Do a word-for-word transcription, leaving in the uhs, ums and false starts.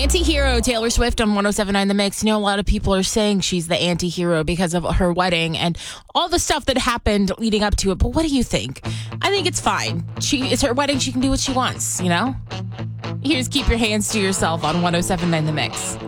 Anti-hero Taylor Swift on one oh seven point nine The Mix. You know, a lot of people are saying she's the anti-hero because of her wedding and all the stuff that happened leading up to it. But what do you think? I think it's fine. She It's her wedding. She can do what she wants, you know? Here's Keep Your Hands to Yourself on one oh seven point nine The Mix.